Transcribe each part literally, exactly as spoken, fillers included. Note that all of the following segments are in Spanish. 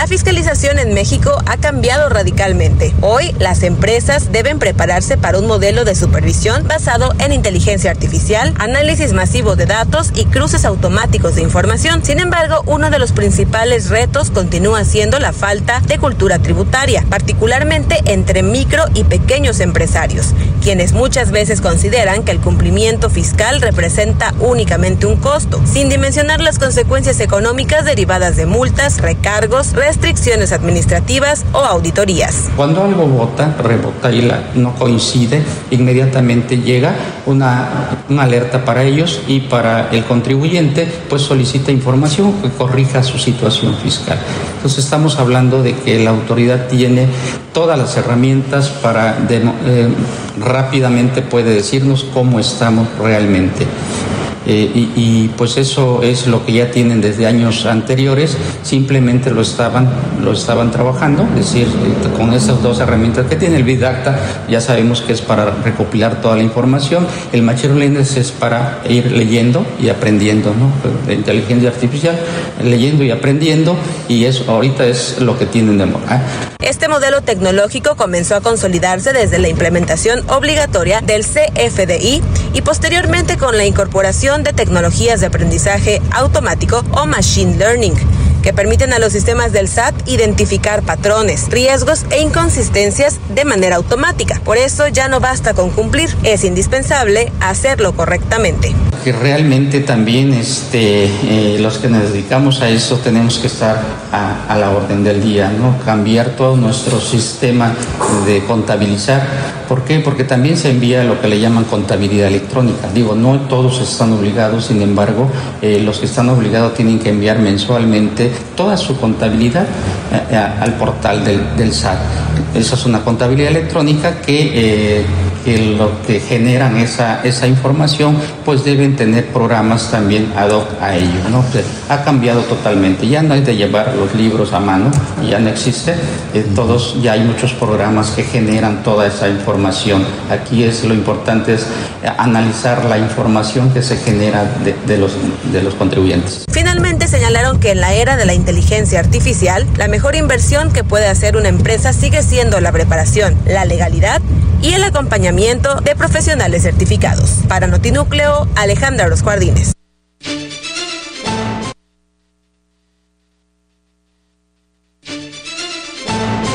La fiscalización en México ha cambiado radicalmente. Hoy, las empresas deben prepararse para un modelo de supervisión basado en inteligencia artificial, análisis masivo de datos y cruces automáticos de información. Sin embargo, uno de los principales retos continúa siendo la falta de cultura tributaria, particularmente entre micro y pequeños empresarios, quienes muchas veces consideran que el cumplimiento fiscal representa únicamente un costo, sin dimensionar las consecuencias económicas derivadas de multas, recargos, restricciones administrativas o auditorías. Cuando algo vota, rebota y la, no coincide, inmediatamente llega una, una alerta para ellos y para el contribuyente, pues solicita información que corrija su situación fiscal. Entonces estamos hablando de que la autoridad tiene todas las herramientas para de, eh, rápidamente puede decirnos cómo estamos realmente. Eh, y, y pues eso es lo que ya tienen desde años anteriores, simplemente lo estaban, lo estaban trabajando, es decir, con esas dos herramientas que tiene el Big Data, ya sabemos que es para recopilar toda la información, el Machine Learning es para ir leyendo y aprendiendo, ¿no? La inteligencia artificial, leyendo y aprendiendo, y eso ahorita es lo que tienen de moda. Este modelo tecnológico comenzó a consolidarse desde la implementación obligatoria del C F D I y posteriormente con la incorporación de tecnologías de aprendizaje automático o Machine Learning, que permiten a los sistemas del S A T identificar patrones, riesgos e inconsistencias de manera automática. Por eso ya no basta con cumplir, es indispensable hacerlo correctamente. Que realmente también este, eh, los que nos dedicamos a eso tenemos que estar a, a la orden del día, ¿no? Cambiar todo nuestro sistema de contabilizar. ¿Por qué? Porque también se envía lo que le llaman contabilidad electrónica. Digo, no todos están obligados, sin embargo, eh, los que están obligados tienen que enviar mensualmente toda su contabilidad eh, al portal del, del S A T. Esa es una contabilidad electrónica que, eh, que lo que generan esa, esa información, pues deben tener programas también ad hoc a ello, ¿no? Ha cambiado totalmente, ya no hay de llevar los libros a mano, ya no existe, eh, todos, ya hay muchos programas que generan toda esa información. Aquí es lo importante es analizar la información que se genera de, de, los, de los contribuyentes. Finalmente señalaron que en la era de la inteligencia artificial, la mejor inversión que puede hacer una empresa sigue siendo la preparación, la legalidad y el acompañamiento de profesionales certificados. Para Notinúcleo, Alejandra Orozco Ardínez.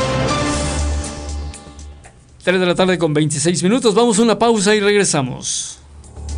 tres de la tarde con veintiséis minutos. Vamos a una pausa y regresamos.